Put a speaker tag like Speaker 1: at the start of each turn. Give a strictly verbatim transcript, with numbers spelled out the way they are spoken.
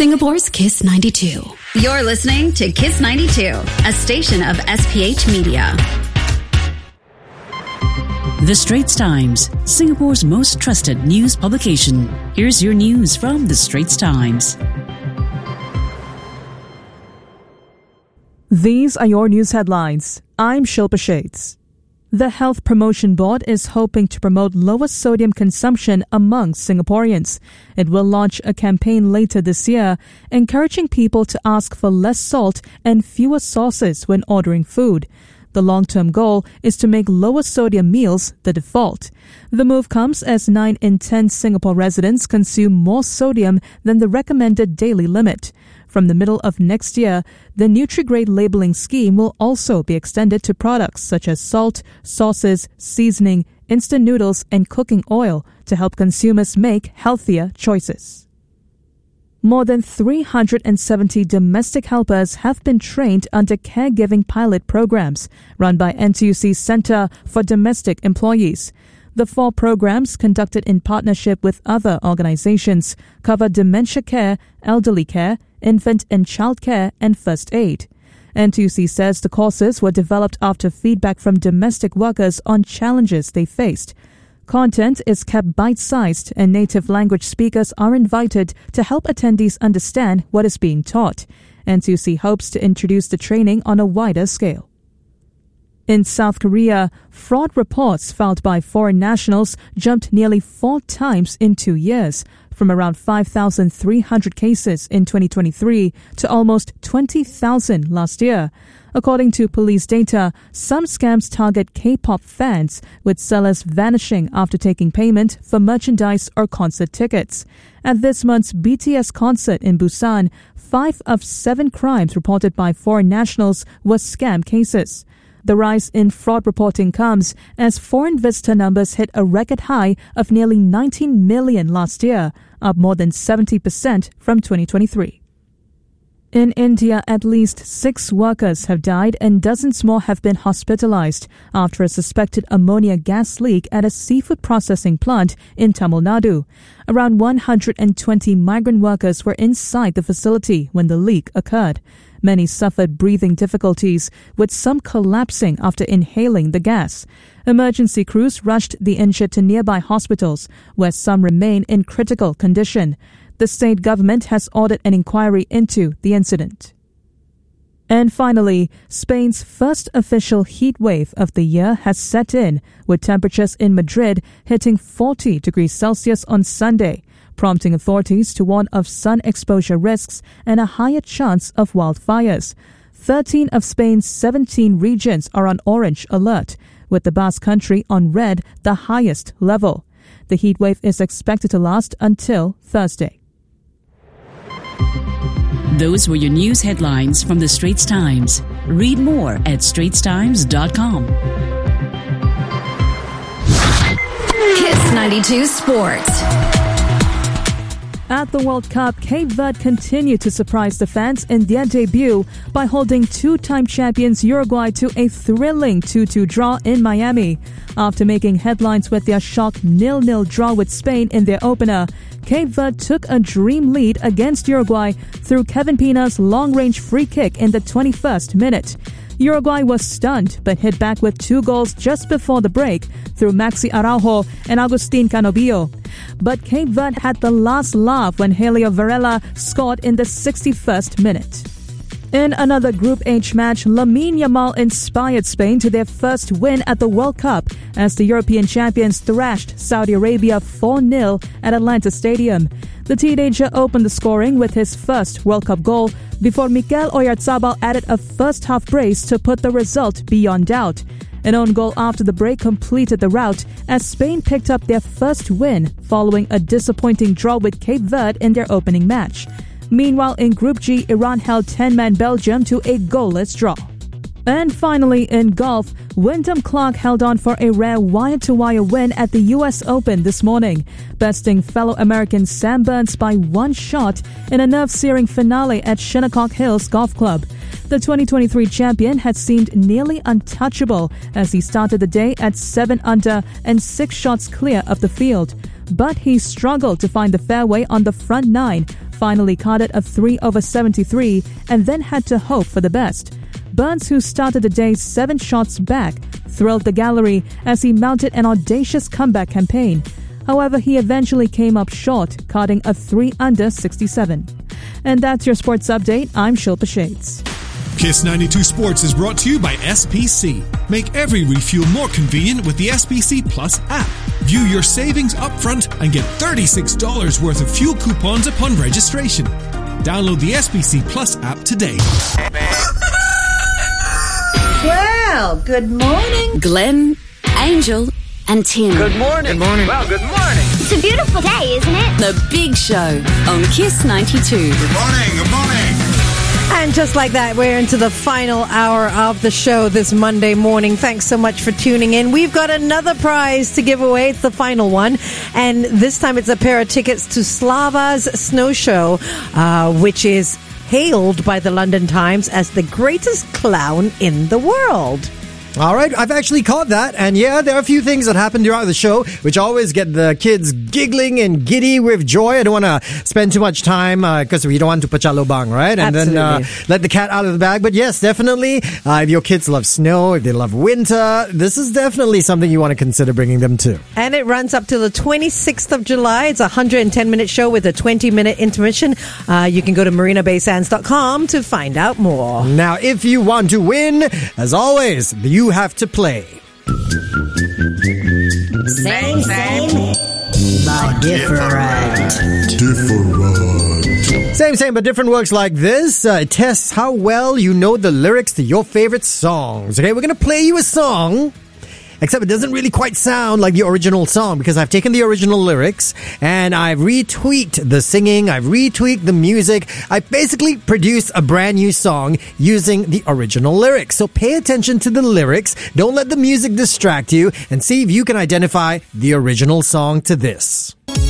Speaker 1: Singapore's Kiss ninety-two.
Speaker 2: You're listening to Kiss ninety-two, a station of S P H Media.
Speaker 3: The Straits Times, Singapore's most trusted news publication. Here's your news from The Straits Times.
Speaker 4: These are your news headlines. I'm Shilpa Shades. The Health Promotion Board is hoping to promote lower sodium consumption among Singaporeans. It will launch a campaign later this year, encouraging people to ask for less salt and fewer sauces when ordering food. The long-term goal is to make lower sodium meals the default. The move comes as nine in ten Singapore residents consume more sodium than the recommended daily limit. From the middle of next year, the Nutri-Grade labeling scheme will also be extended to products such as salt, sauces, seasoning, instant noodles, and cooking oil to help consumers make healthier choices. More than three hundred seventy domestic helpers have been trained under caregiving pilot programs run by N T U C's Centre for Domestic Employees. The four programs, conducted in partnership with other organizations, cover dementia care, elderly care, infant and child care, and first aid. N T U C says the courses were developed after feedback from domestic workers on challenges they faced. Content is kept bite-sized and native language speakers are invited to help attendees understand what is being taught. N T U C hopes to introduce the training on a wider scale. In South Korea, fraud reports filed by foreign nationals jumped nearly four times in two years, from around five thousand three hundred cases in twenty twenty-three to almost twenty thousand last year. According to police data, some scams target K-pop fans, with sellers vanishing after taking payment for merchandise or concert tickets. At this month's B T S concert in Busan, five of seven crimes reported by foreign nationals were scam cases. The rise in fraud reporting comes as foreign visitor numbers hit a record high of nearly nineteen million last year, up more than seventy percent from twenty twenty-three. In India, at least six workers have died and dozens more have been hospitalized after a suspected ammonia gas leak at a seafood processing plant in Tamil Nadu. Around one hundred twenty migrant workers were inside the facility when the leak occurred. Many suffered breathing difficulties, with some collapsing after inhaling the gas. Emergency crews rushed the injured to nearby hospitals, where some remain in critical condition. The state government has ordered an inquiry into the incident. And finally, Spain's first official heat wave of the year has set in, with temperatures in Madrid hitting forty degrees Celsius on Sunday, prompting authorities to warn of sun exposure risks and a higher chance of wildfires. thirteen of Spain's seventeen regions are on orange alert, with the Basque Country on red, the highest level. The heat wave is expected to last until Thursday.
Speaker 3: Those were your news headlines from The Straits Times. Read more at straits times dot com.
Speaker 2: Kiss ninety-two Sports.
Speaker 4: At the World Cup, Cape Verde continued to surprise the fans in their debut by holding two-time champions Uruguay to a thrilling two two draw in Miami. After making headlines with their shock nil nil draw with Spain in their opener, Cape Verde took a dream lead against Uruguay through Kevin Pina's long-range free kick in the twenty-first minute. Uruguay was stunned but hit back with two goals just before the break through Maxi Araujo and Agustin Canobillo. But Cape Verde had the last laugh when Helio Varela scored in the sixty-first minute. In another Group H match, Lamine Yamal inspired Spain to their first win at the World Cup as the European champions thrashed Saudi Arabia four nil at Atlanta Stadium. The teenager opened the scoring with his first World Cup goal before Mikel Oyarzabal added a first-half brace to put the result beyond doubt. An own goal after the break completed the rout as Spain picked up their first win following a disappointing draw with Cape Verde in their opening match. Meanwhile, in Group G, Iran held ten-man Belgium to a goalless draw. And finally, in golf, Wyndham Clark held on for a rare wire-to-wire win at the U S Open this morning, besting fellow American Sam Burns by one shot in a nerve-searing finale at Shinnecock Hills Golf Club. The twenty twenty-three champion had seemed nearly untouchable as he started the day at seven under and six shots clear of the field. but he struggled to find the fairway on the front nine, finally caught it a three over seventy-three, and then had to hope for the best. Burns, who started the day seven shots back, thrilled the gallery as he mounted an audacious comeback campaign. However, he eventually came up short, cutting a three under sixty-seven. And that's your sports update. I'm Shilpa Shades.
Speaker 5: Kiss ninety-two Sports is brought to you by S P C. Make every refuel more convenient with the S P C Plus app. View your savings upfront and get thirty-six dollars worth of fuel coupons upon registration. Download the S P C Plus app today.
Speaker 6: Well, good morning.
Speaker 1: Glenn, Angel, and Tim.
Speaker 7: Good morning.
Speaker 8: Good morning.
Speaker 7: Well, good morning.
Speaker 9: It's a beautiful day, isn't it?
Speaker 1: The Big Show on Kiss ninety-two.
Speaker 8: Good morning. Good morning.
Speaker 6: And just like that, we're into the final hour of the show this Monday morning. Thanks so much for tuning in. We've got another prize to give away. It's the final one. And this time it's a pair of tickets to Slava's Snow Show, uh, which is hailed by the London Times as the greatest clown in the world.
Speaker 10: All right, I've actually caught that, and yeah, there are a few things that happen throughout the show which always get the kids giggling and giddy with joy. I don't want to spend too much time because uh, we don't want to pachalobang, right? And
Speaker 6: Absolutely.
Speaker 10: then uh, let the cat out of the bag. But yes, definitely, uh, if your kids love snow, if they love winter, this is definitely something you want to consider bringing them to.
Speaker 6: And it runs up to the twenty-sixth of July. It's a one hundred ten minute show with a twenty minute intermission. Uh, you can go to marina bay sands dot com to find out more.
Speaker 10: Now, if you want to win, as always, you have to play.
Speaker 9: Same, same, but different.
Speaker 8: Different.
Speaker 10: Same, same, but different works like this. Uh, it tests how well you know the lyrics to your favorite songs. Okay, we're going to play you a song. Except it doesn't really quite sound like the original song because I've taken the original lyrics and I've retweaked the singing, I've retweaked the music. I basically produced a brand new song using the original lyrics. So pay attention to the lyrics, don't let the music distract you, and see if you can identify the original song to this.